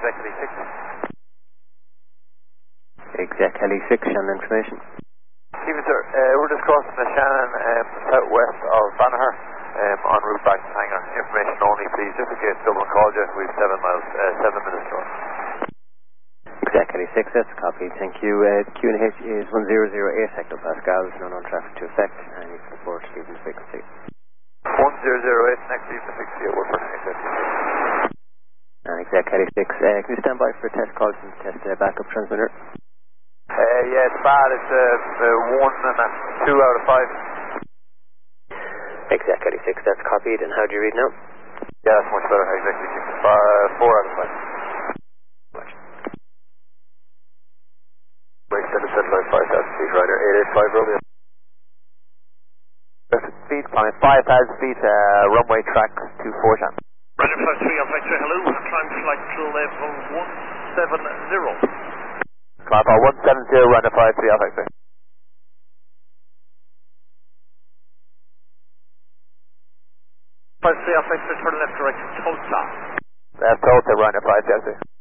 Exec Heli 6. Exec Heli 6, Shannon information. Stephen sir, we're just crossing the Shannon southwest of Banagher en route back to hangar. Information only please, just in case someone called you. We have 7 minutes short. Exec Heli 6, that's copied, thank you. QNH is 1008 hectopascals, no known traffic to effect, and you can report Stephen's frequency. 1008, next Stephen 60 at Woodford. Exec Heli 6, can you stand by for a test call from test backup transmitter? Yeah, it's bad. It's 1 and 2 out of 5. Exec Heli 6, that's copied, and how do you read now? Yeah, that's much better. Exec Heli 6, 4 out of 5. Wait, satellite 5,000 feet, rider 885 Romeo. Speed, climb 5,000 feet, runway track 24 Shan. Roger 53 Alpha X-ray, hello, climb flight level 170. Climb 170, runner 53 Alpha X-ray. 53 Alpha X-ray, turn left direction, Tulsa. Tulsa, runner 53 Alpha X-ray.